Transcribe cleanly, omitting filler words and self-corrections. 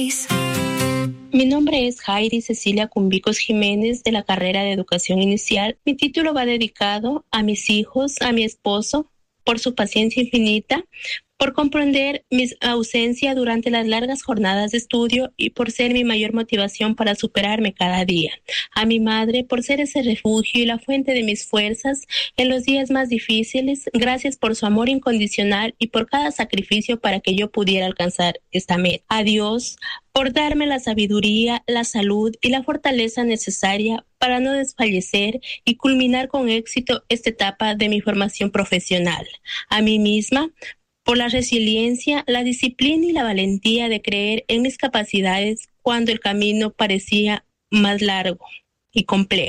Mi nombre es Jairi Cecilia Cumbicos Jiménez, de la carrera de Educación Inicial. Mi título va dedicado a mis hijos, a mi esposo, por su paciencia infinita, por comprender mi ausencia durante las largas jornadas de estudio y por ser mi mayor motivación para superarme cada día. A mi madre, por ser ese refugio y la fuente de mis fuerzas en los días más difíciles. Gracias por su amor incondicional y por cada sacrificio para que yo pudiera alcanzar esta meta. A Dios, por darme la sabiduría, la salud y la fortaleza necesaria para no desfallecer y culminar con éxito esta etapa de mi formación profesional. A mí misma, por la resiliencia, la disciplina y la valentía de creer en mis capacidades cuando el camino parecía más largo y complejo.